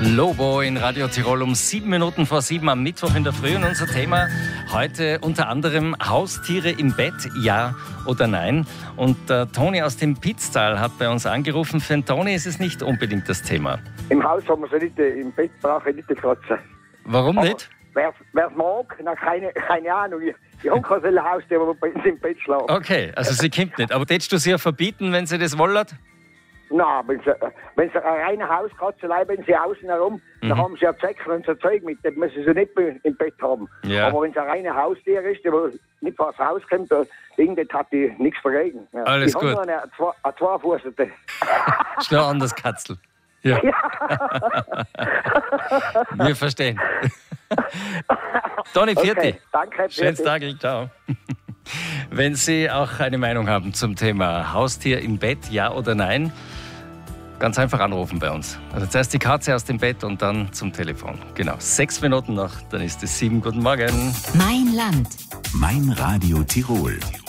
Lobo in Radio Tirol um 7 Minuten vor 7 am Mittwoch in der Früh. Und unser Thema heute unter anderem Haustiere im Bett, ja oder nein. Und der Toni aus dem Pitztal hat bei uns angerufen. Für den Toni ist es nicht unbedingt das Thema. Im Haus haben wir sie nicht, im Bett brauche ich nicht die Katze. Warum nicht? Wer es mag, na, keine Ahnung. Ich habe kein Haustier, wo bei uns im Bett schlafen. Okay, also sie kommt nicht. Aber würdest du sie ja verbieten, wenn sie das wollen? Nein, wenn sie eine reine Hauskatze leiden, wenn sie außen herum, dann haben sie ja Zecken und so Zeug mit, das müssen sie nicht im Bett haben. Ja. Aber wenn es ein reines Haustier ist, der nicht vor das Haus kommt, das hat die nichts dagegen. Ja. Alles gut. Ich habe nur eine Zweifußerte. Ist noch anders, Katzel. Ja. Wir verstehen. Toni, vierte. Okay, danke. Schönes Tag, ciao. Wenn Sie auch eine Meinung haben zum Thema Haustier im Bett, ja oder nein, ganz einfach anrufen bei uns. Also zuerst die Katze aus dem Bett und dann zum Telefon. Genau, 6 Minuten noch, dann ist es 7. Guten Morgen. Mein Land. Mein Radio Tirol.